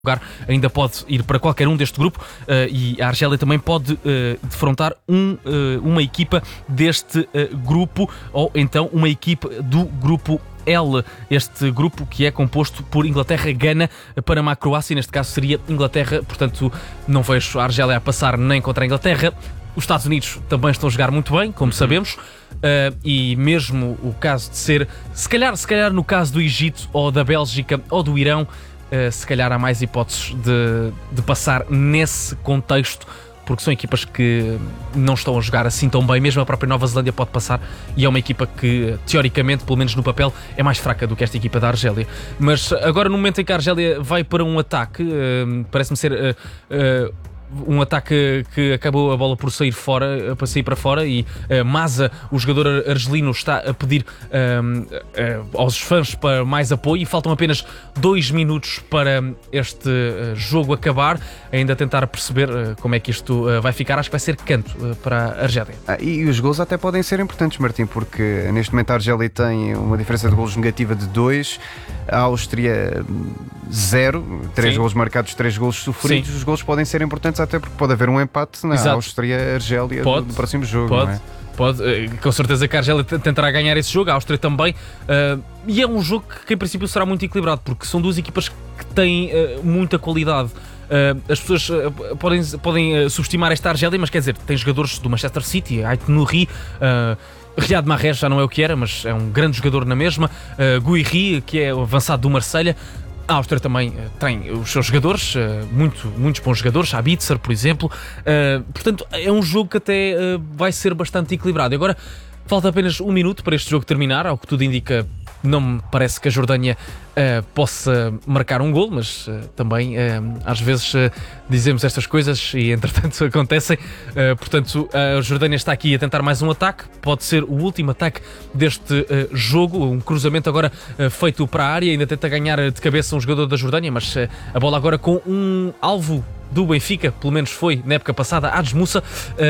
lugar ainda pode ir para qualquer um deste grupo e a Argélia também pode defrontar uma equipa deste grupo ou então uma equipa do grupo L, este grupo que é composto por Inglaterra, Gana, Panamá, Croácia, neste caso seria Inglaterra, portanto não vejo a Argélia a passar nem contra a Inglaterra. Os Estados Unidos também estão a jogar muito bem, como sabemos, e mesmo o caso de ser, se calhar no caso do Egito ou da Bélgica ou do Irão, se calhar há mais hipóteses de passar nesse contexto, porque são equipas que não estão a jogar assim tão bem. Mesmo a própria Nova Zelândia pode passar e é uma equipa que, teoricamente, pelo menos no papel, é mais fraca do que esta equipa da Argélia. Mas agora, no momento em que a Argélia vai para um ataque, parece-me ser um ataque que acabou a bola por sair para fora e Maza, o jogador argelino, está a pedir aos fãs para mais apoio e faltam apenas 2 minutos para este jogo acabar, ainda a tentar perceber como é que isto vai ficar. Acho que vai ser canto para a Argélia. E os gols até podem ser importantes, Martim, porque neste momento a Argélia tem uma diferença de golos negativa de 2, a Áustria 0, 3 golos marcados, 3 golos sofridos. Sim. Os golos podem ser importantes até porque pode haver um empate na Áustria-Argélia do próximo jogo. Não é? Pode, com certeza que a Argélia tentará ganhar esse jogo, a Áustria também, e é um jogo que em princípio será muito equilibrado, porque são duas equipas que têm muita qualidade. As pessoas podem subestimar esta Argélia, mas quer dizer, tem jogadores do Manchester City, Ait Nouri, Riyad Mahrez já não é o que era, mas é um grande jogador na mesma, Guiri, que é o avançado do Marselha. A Áustria também tem os seus jogadores, muitos bons jogadores, Sabitzer, por exemplo. Portanto, é um jogo que até vai ser bastante equilibrado. Agora, falta apenas 1 minuto para este jogo terminar. Ao que tudo indica, não me parece que a Jordânia possa marcar um gol, mas também às vezes dizemos estas coisas e entretanto acontecem. Portanto, a Jordânia está aqui a tentar mais um ataque, pode ser o último ataque deste jogo, um cruzamento agora feito para a área, ainda tenta ganhar de cabeça um jogador da Jordânia, mas a bola agora com um alvo do Benfica, pelo menos foi na época passada, Adjes Moussa,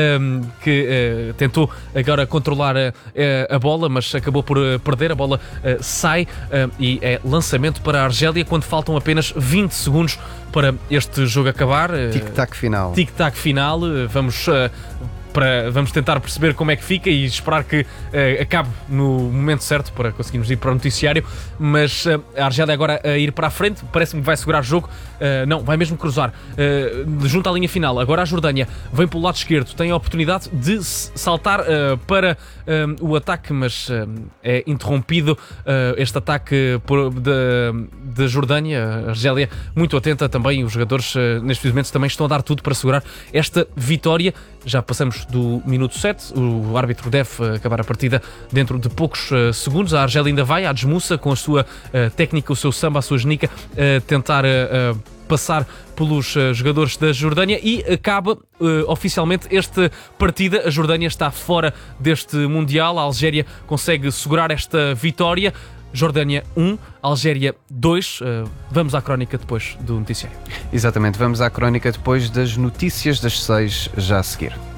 que tentou agora controlar a bola, mas acabou por perder. A bola sai e é lançamento para a Argélia quando faltam apenas 20 segundos para este jogo acabar. Tic-tac final. Tic-tac final. Vamos tentar perceber como é que fica e esperar que acabe no momento certo para conseguirmos ir para o noticiário. Mas a Argélia agora a ir para a frente, parece-me que vai segurar o jogo. Não, vai mesmo cruzar junto à linha final. Agora a Jordânia vem pelo lado esquerdo, tem a oportunidade de saltar para o ataque, mas é interrompido este ataque da Jordânia. A Argélia muito atenta também, os jogadores neste momento também estão a dar tudo para segurar esta vitória. Já passamos do minuto 7, o árbitro deve acabar a partida dentro de poucos segundos. A Argélia ainda vai, a Adjes Moussa, com a sua técnica, o seu samba, a sua genica, tentar passar pelos jogadores da Jordânia e acaba oficialmente esta partida. A Jordânia está fora deste Mundial, a Algéria consegue segurar esta vitória. Jordânia 1, Algéria 2. Vamos à crónica depois do noticiário. Exatamente, vamos à crónica depois das notícias das 6, já a seguir.